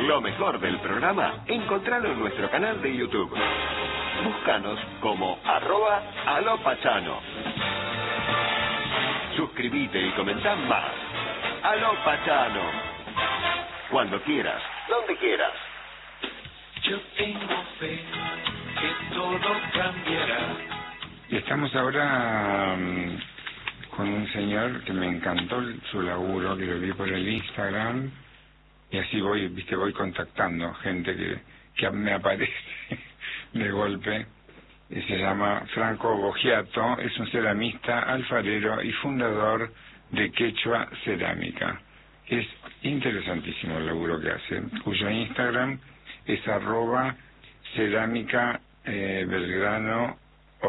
Lo mejor del programa, encontralo en nuestro canal de YouTube. Búscanos como @alopachano. Suscríbete y comentá más. Aló Pachano. Cuando quieras, donde quieras. Yo tengo fe que todo cambiará. Y estamos ahora con un señor que me encantó su laburo, que lo vi por el Instagram, y así voy contactando gente que me aparece de golpe. Y se llama Franco Bogiato, es un ceramista, alfarero y fundador de Quechua Cerámica. Es interesantísimo el laburo que hace, cuyo Instagram es @cerámica Belgrano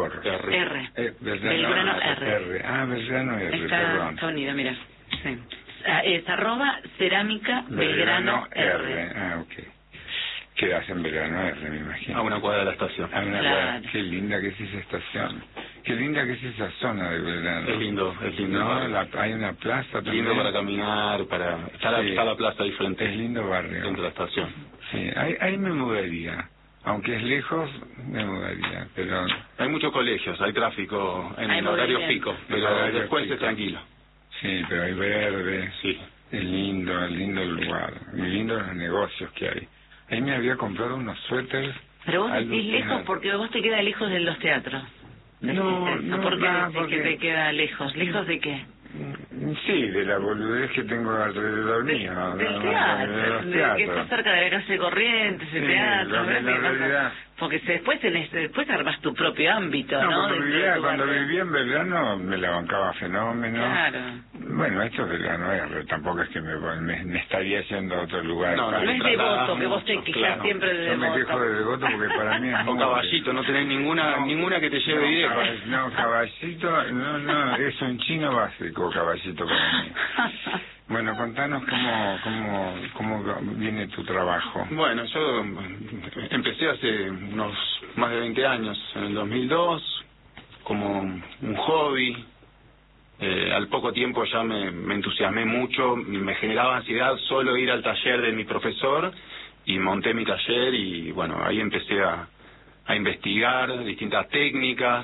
R. Belgrano R. Belgrano R, perdón. Está unida, mira. Sí. Es @cerámica Belgrano R. Ok. Quedas en Belgrano R, me imagino. A una cuadra de la estación. A una cuadra. Qué linda que es esa estación. Qué linda que es esa zona de Belgrano. Es lindo. ¿No? Hay una plaza también. Lindo para caminar, está la plaza diferente. Es lindo barrio. Dentro de la estación. Sí, ahí me mudaría. Aunque es lejos, me mudaría, pero... Hay muchos colegios, hay tráfico en el horario pico, pero después es tranquilo. Sí, pero hay verde. Sí. Es lindo el lugar. Y lindo los negocios que hay. Ahí me había comprado unos suéteres. Pero vos decís lejos porque vos te queda lejos de los teatros. No, ¿por qué decís que te queda lejos? ¿Lejos de qué? Sí, de la boludez que tengo alrededor mío. Del teatro, que está cerca de la calle Corrientes, el teatro. Realidad... Porque después armas tu propio ámbito, ¿no? Cuando vivía en Belgrano me la bancaba fenómeno. Claro. Bueno, esto es Belgrano R, tampoco es que me estaría yendo a otro lugar. No es Devoto, que vos te quejás siempre de Devoto. Yo me quejo de Devoto porque para mí es o Caballito, no tenés ninguna que te lleve directo. No, Caballito, no, es un chino básico, Caballito para mí. Bueno, contanos cómo viene tu trabajo. Bueno, yo empecé hace unos más de 20 años, en el 2002, como un hobby. Al poco tiempo ya me entusiasmé mucho, me generaba ansiedad solo ir al taller de mi profesor y monté mi taller y bueno, ahí empecé a investigar distintas técnicas,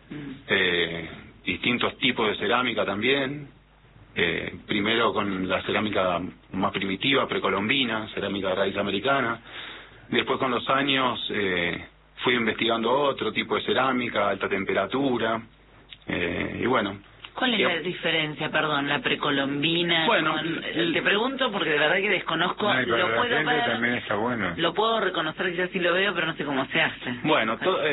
distintos tipos de cerámica también. Primero con la cerámica más primitiva, precolombina, cerámica de raíz americana. Después con los años fui investigando otro tipo de cerámica, alta temperatura, y bueno. ¿Cuál es la diferencia, perdón, la precolombina? Bueno, te pregunto porque de verdad que desconozco. También está bueno. Lo puedo reconocer, quizás sí lo veo, pero no sé cómo se hace. Bueno,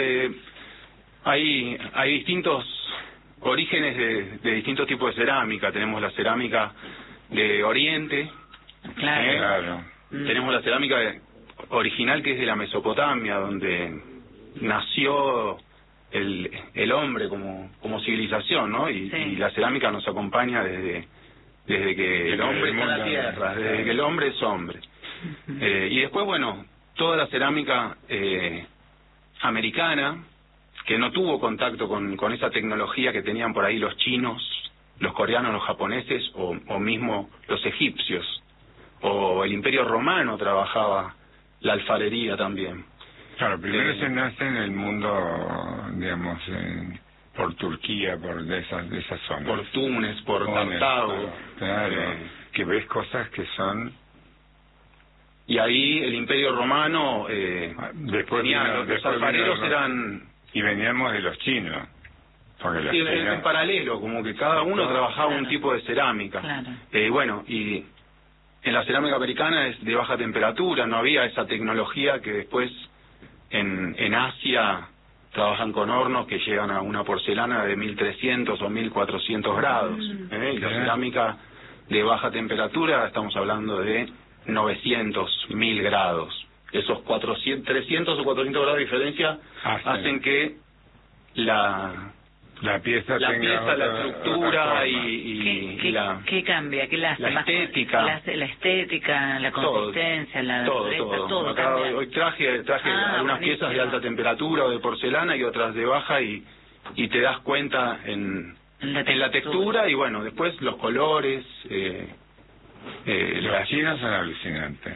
hay distintos orígenes de distintos tipos de cerámica. Tenemos la cerámica de Oriente. Claro. Tenemos la cerámica original que es de la Mesopotamia, donde nació el hombre como civilización, ¿no? Y la cerámica nos acompaña desde que el hombre está en la tierra, desde que el hombre es hombre. Y después, bueno, toda la cerámica americana, que no tuvo contacto con esa tecnología que tenían por ahí los chinos, los coreanos, los japoneses o mismo los egipcios, o el Imperio Romano trabajaba la alfarería también. Claro, primero se nace en el mundo, digamos, por Turquía, de esas zonas. Por Túnez, por Cartago. Claro, que ves cosas que son... Y ahí el Imperio Romano, después los alfareros eran... Y veníamos de los chinos. Sí, en paralelo, como que cada uno trabajaba un tipo de cerámica. Claro. Bueno, y en la cerámica americana es de baja temperatura, no había esa tecnología que después en Asia trabajan con hornos que llegan a una porcelana de 1300 o 1400 grados. Y la cerámica de baja temperatura, estamos hablando de 900, 1000 grados. Esos 300 o 400 grados de diferencia hacen que la pieza, la estructura ¿Qué cambia? ¿Qué la estética? La estética, la consistencia, todo Acá cambia. hoy traje algunas piezas de alta temperatura o de porcelana y otras de baja y te das cuenta en la textura y bueno, después los colores. Los chinos son alucinantes.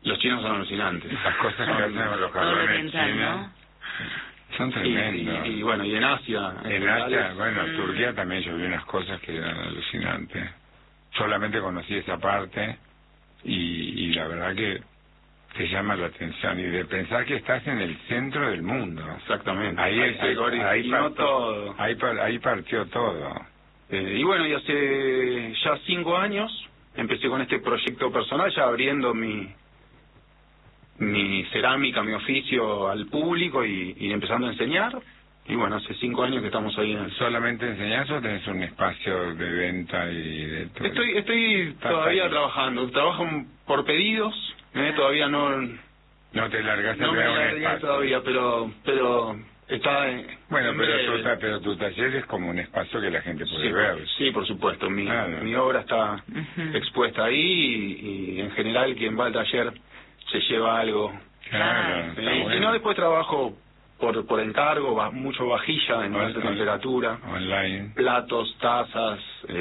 Los chinos son alucinantes. Las cosas que hacen con los Todo lo jarrones oriental, chinos ¿no? son tremendos. Y bueno, y en Asia. En Asia, bueno, Mm. Turquía también yo vi unas cosas que eran alucinantes. Solamente conocí esa parte y la verdad que te llama la atención y de pensar que estás en el centro del mundo. Exactamente. Ahí Todo. ahí partió todo. Y bueno, y hace ya 5 años empecé con este proyecto personal, ya abriendo mi cerámica, mi oficio al público y empezando a enseñar. Y bueno, hace 5 años que estamos ahí en el... ¿Solamente enseñás o tenés un espacio de venta y de todo? Estoy todavía ahí. trabajando. Trabajo por pedidos. Todavía no No te largaste me a crear un largué espacio. todavía, pero está Bueno, en pero breve. pero tu taller es como un espacio que la gente puede Sí, ver. sí, por supuesto. Claro. Mi obra está Ujú. expuesta ahí y en general quien va al taller se lleva algo. Claro, está Y bueno. si no, después trabajo por encargo, mucho vajilla en alta temperatura, Online. platos, tazas,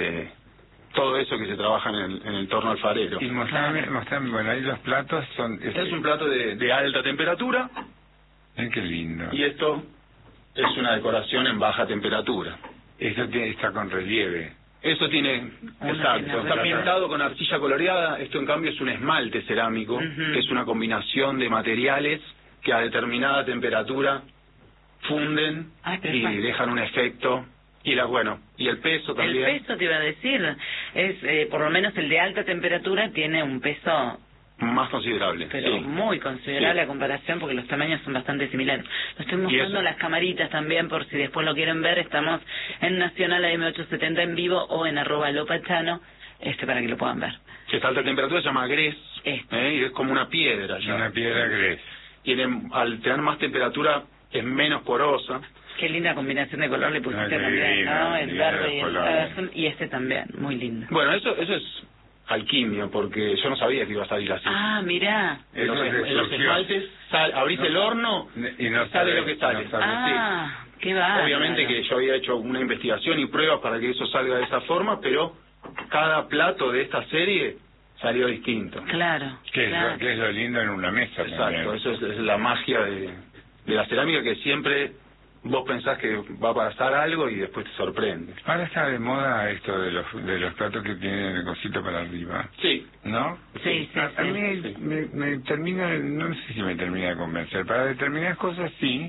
todo eso que se trabaja en el torno alfarero. Y mostrame, bueno, ahí los platos son... Este es un plato de alta temperatura Qué lindo. y esto es una decoración en baja temperatura. Eso está con relieve. Eso tiene, exacto, está pintado con arcilla coloreada. Esto en cambio es un esmalte cerámico, Ujú. que es una combinación de materiales que a determinada temperatura funden Ay, y perfecto. dejan un efecto. Y y el peso también. El peso te iba a decir, es por lo menos el de alta temperatura tiene un peso, Más considerable. pero sí. muy considerable Sí. a comparación porque los tamaños son bastante similares. Lo estoy mostrando eso? las camaritas también por si después lo quieren ver. Estamos en Nacional AM870 en vivo o en @lopachano, para que lo puedan ver. Esta alta temperatura se llama grés, y es como una piedra. Ya. Una piedra gres. Al tener más temperatura es menos porosa. Qué linda combinación de color le pusiste Ay, qué también, divina, ¿no? El divina verde y el color. azul, y este también, muy lindo. Bueno, eso es alquimia, porque yo no sabía que iba a salir así. Ah, mirá. En los surgió. esmaltes, abrís el horno Y no sale lo que sale. no sabe. Ah, qué bárbaro. Obviamente que yo había hecho una investigación y pruebas para que eso salga de esa forma, pero cada plato de esta serie salió distinto. Claro, Que claro. es lo lindo en una mesa Exacto, también. eso es la magia de la cerámica, que siempre vos pensás que va a pasar algo y después te sorprende. Ahora está de moda esto de los platos que tienen el cosito para arriba, Sí, ¿no? Sí, sí, A mí sí. me termina, no sé si me termina de convencer. Para determinadas cosas sí,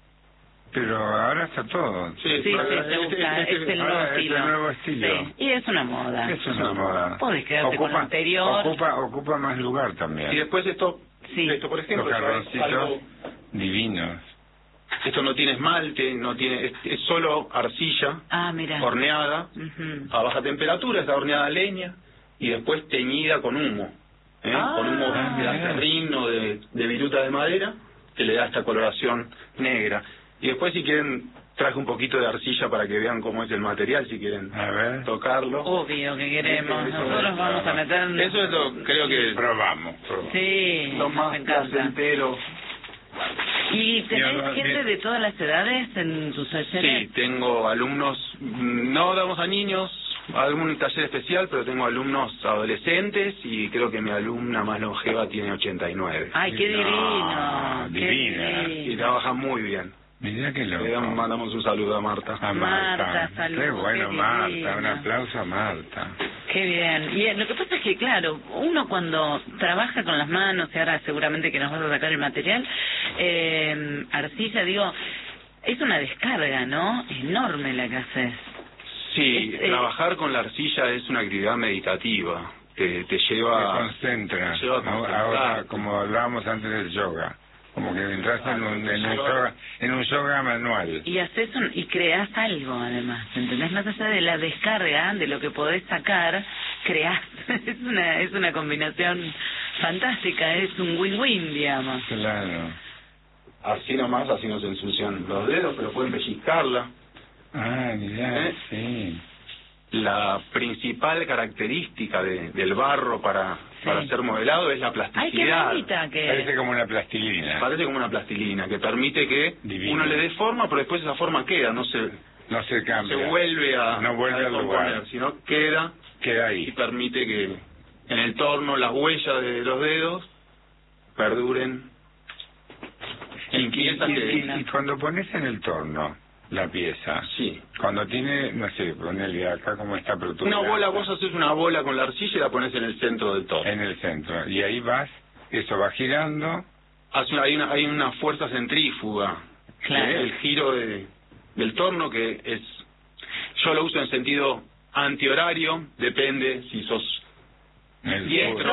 pero ahora está todo. sí, Sí, para- te gusta, es el nuevo ahora es el estilo. nuevo estilo. Sí, y es una moda. Es una moda. Podés quedarte con lo anterior. Ocupa más lugar también. Y después esto, Sí. por ejemplo, Los ya es jarroncitos algo- divinos. esto no tiene esmalte, no tiene, es solo arcilla Ah, mira. horneada Ujú. a baja temperatura, está horneada a leña y después teñida con humo, con humo Ah, de mira. acerrín o de viruta de madera, que le da esta coloración negra. Y después, si quieren, traje un poquito de arcilla para que vean cómo es el material, si quieren A ver. tocarlo. Obvio que queremos. Eso- Nosotros vamos a meter... Eso es lo, creo que Probamos. Sí, lo nos más encanta. placentero. ¿Y tenés Mira, gente mira. de todas las edades en tus Sí, talleres? tengo alumnos, no damos a niños, algún taller especial, pero tengo alumnos adolescentes y creo que mi alumna más longeva tiene 89. Ay, qué No, divino. qué divina. Y divino. trabaja muy bien. Mirá que loco. Le mandamos un saludo a Marta. A Marta. Marta, saludos, Qué bueno, qué Marta. divina. Un aplauso a Marta. Qué bien. Y lo que pasa es que, claro, uno cuando trabaja con las manos, y ahora seguramente que nos vas a sacar el material, arcilla, digo, es una descarga, ¿no? Enorme la que haces. Sí, Es, trabajar con la arcilla es una actividad meditativa. Te Se lleva... concentra. te lleva a concentrar. Ahora, como hablábamos antes del yoga. Como que entras en un yoga manual. Y haces y creás algo, además, ¿entendés? Más allá de la descarga, de lo que podés sacar, creás. Es una combinación fantástica, es un win-win, digamos. Claro. Así nomás, así no se ensucian los dedos, pero pueden pellizcarla. Ah, mirá, ¿Eh? sí. La principal característica del barro para ser modelado es la Ay, qué plasticidad. bonita que Parece como una plastilina. Parece como una plastilina que permite que Divino. uno le dé forma, pero después esa forma queda, no se No se cambia. vuelve a No vuelve al descomponer, lugar. sino queda Queda y ahí. permite que en el torno las huellas de los dedos perduren. Y cuando pones en el torno la pieza, sí, cuando tiene, no sé, ponele acá como está una bola, vos haces una bola con la arcilla y la pones en el centro del torno. En el centro, y ahí eso va girando. Hay una fuerza centrífuga, claro. El giro del torno, que es, yo lo uso en sentido antihorario, depende si sos diestro